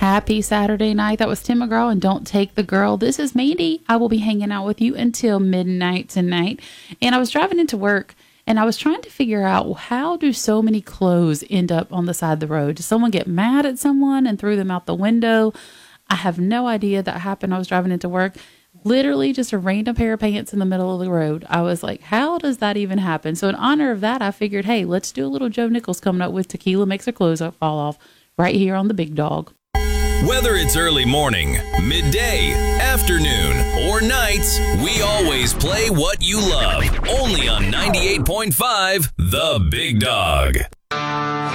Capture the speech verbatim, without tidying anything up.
Happy Saturday night. That was Tim McGraw and Don't Take the Girl. This is Mandy. I will be hanging out with you until midnight tonight. And I was driving into work and I was trying to figure out, how do so many clothes end up on the side of the road? Did someone get mad at someone and threw them out the window? I have no idea. That happened. I was driving into work. Literally just a random pair of pants in the middle of the road. I was like, how does that even happen? So in honor of that, I figured, hey, let's do a little Joe Nichols coming up with Tequila Makes Her Clothes Fall Off right here on the Big Dog. Whether it's early morning, midday, afternoon, or nights, we always play what you love. Only on ninety-eight point five, The Big Dog.